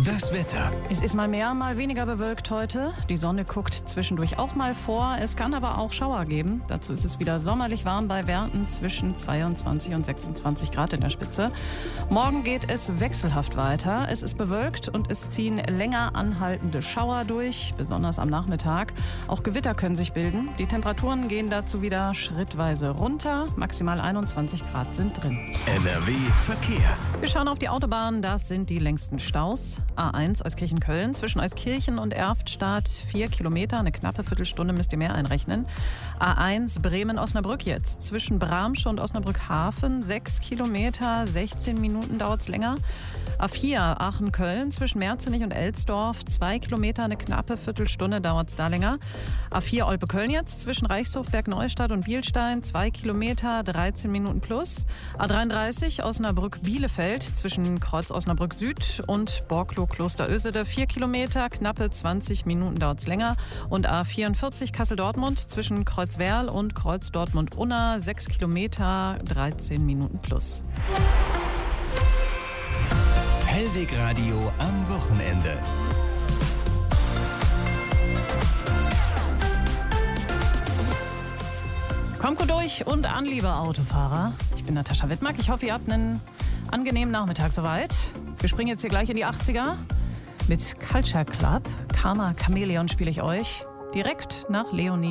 Das Wetter. Es ist mal mehr, mal weniger bewölkt heute. Die Sonne guckt zwischendurch auch mal vor. Es kann aber auch Schauer geben. Dazu ist es wieder sommerlich warm bei Werten zwischen 22 und 26 Grad in der Spitze. Morgen geht es wechselhaft weiter. Es ist bewölkt und es ziehen länger anhaltende Schauer durch, besonders am Nachmittag. Auch Gewitter können sich bilden. Die Temperaturen gehen dazu wieder schrittweise runter. Maximal 21 Grad sind drin. NRW Verkehr. Wir schauen auf die Autobahn. Das sind die längsten Staus. A1 Euskirchen-Köln zwischen Euskirchen und Erftstadt 4 Kilometer, eine knappe Viertelstunde müsst ihr mehr einrechnen. A1 Bremen-Osnabrück jetzt zwischen Bramsche und Osnabrück-Hafen 6 Kilometer, 16 Minuten dauert es länger. A4 Aachen-Köln zwischen Merzenich und Elsdorf 2 Kilometer, eine knappe Viertelstunde dauert es da länger. A4 Olpe-Köln jetzt zwischen Reichshofberg-Neustadt und Bielstein 2 Kilometer, 13 Minuten plus. A33 Osnabrück-Bielefeld zwischen Kreuz Osnabrück Süd und Borklow-Klosterösede 4 Kilometer, knappe 20 Minuten dauert es länger. Und A44 Kassel-Dortmund zwischen Kreuzwerl und Kreuz Dortmund-Unna 6 Kilometer, 13 Minuten plus. Hellweg Radio am Wochenende. Kommt gut durch und an, liebe Autofahrer. Ich bin Natascha Wittmark. Ich hoffe, ihr habt einen angenehmen Nachmittag soweit. Wir springen jetzt hier gleich in die 80er. Mit Culture Club. Karma Chameleon spiele ich euch direkt nach Leonie.